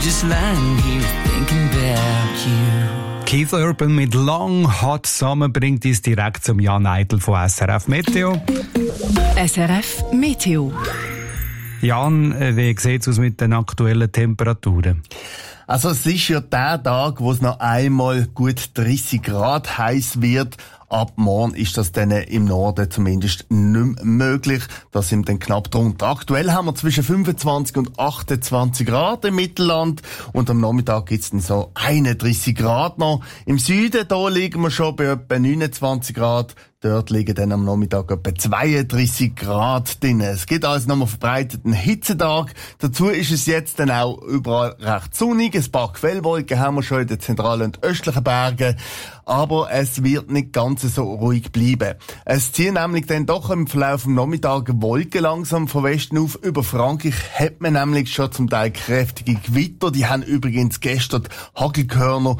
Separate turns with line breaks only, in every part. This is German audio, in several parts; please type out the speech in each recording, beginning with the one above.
just lying here thinking about you.
Keith Urban mit Long Hot Summer bringt uns direkt zum Jan Eidl von SRF Meteo.
SRF Meteo.
Jan, wie sieht es aus mit den aktuellen Temperaturen?
Also es ist ja der Tag, wo es noch einmal gut 30 Grad heiß wird. Ab morgen ist das dann im Norden zumindest nicht mehr möglich. Da sind wir dann knapp drunter. Aktuell haben wir zwischen 25 und 28 Grad im Mittelland. Und am Nachmittag gibt's dann so 31 Grad noch. Im Süden, da liegen wir schon bei etwa 29 Grad. Dort liegen dann am Nachmittag etwa 32 Grad drin. Es gibt also nochmal verbreiteten Hitzetag. Dazu ist es jetzt dann auch überall recht sonnig. Ein paar Quellwolken haben wir schon in den zentralen und östlichen Bergen. Aber es wird nicht ganz so ruhig bleiben. Es ziehen nämlich dann doch im Verlauf des Nachmittags Wolken langsam von Westen auf. Über Frankreich hat man nämlich schon zum Teil kräftige Gewitter. Die haben übrigens gestern Hagelkörner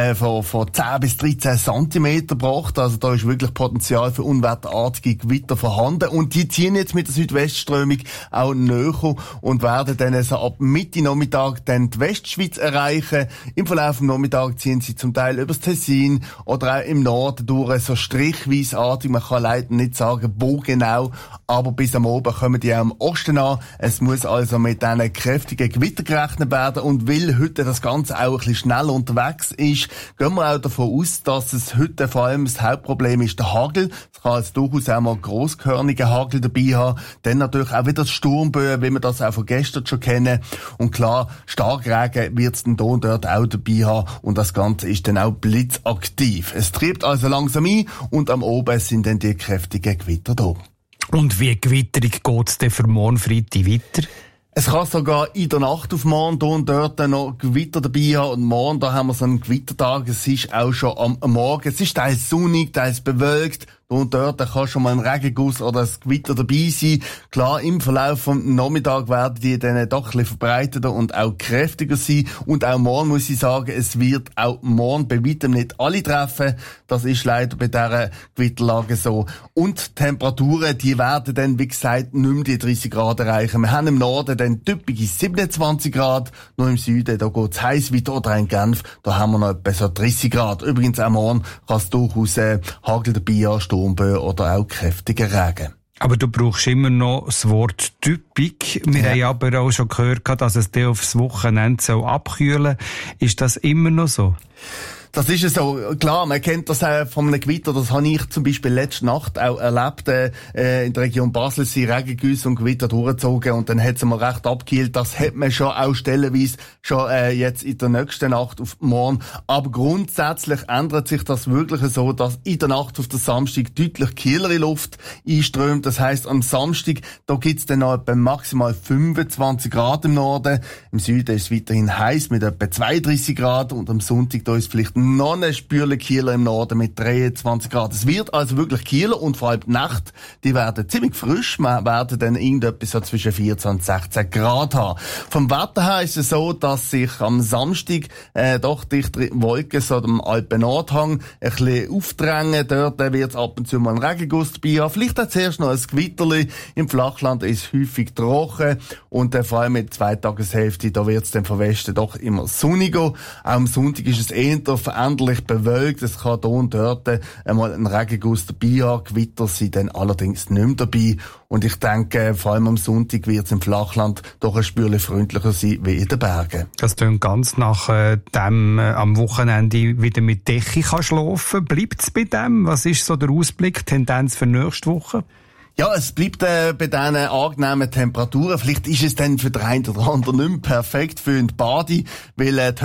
von 10 bis 13 Zentimeter gebracht. Also da ist wirklich Potenzial für unwetterartige Gewitter vorhanden. Und die ziehen jetzt mit der Südwestströmung auch näher und werden dann so ab Mitte Nachmittag dann die Westschweiz erreichen. Im Verlauf des Nachmittags ziehen sie zum Teil übers Tessin oder auch im Norden durch, so strichweisartig. Man kann leider nicht sagen, wo genau, aber bis am Abend kommen die auch im Osten an. Es muss also mit diesen kräftigen Gewitter gerechnet werden. Und weil heute das Ganze auch ein bisschen schnell unterwegs ist, gehen wir auch davon aus, dass es heute vor allem das Hauptproblem ist, der Hagel. Es kann also durchaus auch mal grosskörnigen Hagel dabei haben. Dann natürlich auch wieder Sturmböen, wie wir das auch von gestern schon kennen. Und klar, Starkregen wird es dann hier und dort auch dabei haben. Und das Ganze ist dann auch blitzaktiv. Es treibt also langsam ein und am Oben sind dann die kräftigen Gewitter da.
Und wie gewitterig geht's denn für morgen Freitag weiter?
Es kann sogar in der Nacht auf morgen hier und dort noch Gewitter dabei haben. Und morgen, da haben wir so einen Gewittertag. Es ist auch schon am Morgen. Es ist teils sonnig, teils bewölkt. Und dort kann schon mal ein Regenguss oder ein Gewitter dabei sein. Klar, im Verlauf vom Nachmittag werden die dann doch ein bisschen verbreiteter und auch kräftiger sein. Und auch morgen muss ich sagen, es wird auch morgen bei weitem nicht alle treffen. Das ist leider bei dieser Gewitterlage so. Und die Temperaturen, die werden dann, wie gesagt, nicht mehr die 30 Grad erreichen. Wir haben im Norden dann typische 27 Grad. Nur im Süden, da geht's heiß weiter. Oder in Genf, da haben wir noch etwa so 30 Grad. Übrigens auch morgen kann es durchaus Hagel dabei haben, oder auch kräftiger Regen.
Aber du brauchst immer noch das Wort typisch. Wir haben aber auch schon gehört, dass es dir aufs Wochenende so abkühlen. Ist das immer noch so?
Das ist es so. Klar, man kennt das auch von einem Gewitter. Das habe ich zum Beispiel letzte Nacht auch erlebt. In der Region Basel sind Regengüsse und Gewitter durchgezogen und dann hat es mal recht abgekühlt. Das hat man schon auch stellenweise schon jetzt in der nächsten Nacht auf morgen. Aber grundsätzlich ändert sich das wirklich so, dass in der Nacht auf den Samstag deutlich kühlere Luft einströmt. Das heisst, am Samstag, da gibt's dann noch etwa maximal 25 Grad im Norden. Im Süden ist es weiterhin heiß mit etwa 32 Grad und am Sonntag, da ist vielleicht noch eine Spürle kühler im Norden mit 23 Grad. Es wird also wirklich kühler und vor allem die Nacht, die werden ziemlich frisch. Wir werden dann irgendetwas so zwischen 14 und 16 Grad haben. Vom Wetter her ist es so, dass sich am Samstag doch dichtere Wolken so am Alpen-Nordhang ein bisschen aufdrängen. Dort wird es ab und zu mal einen Regenguss dabei haben. Vielleicht auch zuerst noch ein Gewitterli. Im Flachland ist es häufig trocken und vor allem in der Zweitageshälfte, da wird es dann von Westen doch immer sonniger. Auch am Sonntag ist es eher veränderlich bewölkt. Es kann hier und dort einmal ein Regenguss dabei haben. Gewitter sind dann allerdings nicht mehr dabei. Und ich denke, vor allem am Sonntag wird es im Flachland doch ein Spürchen freundlicher sein wie in den Bergen.
Das klingt ganz nach dem am Wochenende wieder mit Decke kann schlafen. Bleibt es bei dem? Was ist so der Ausblick, Tendenz für nächste Woche?
Ja, es bleibt bei diesen angenehmen Temperaturen. Vielleicht ist es dann für den einen oder anderen nicht mehr perfekt für die Bade, weil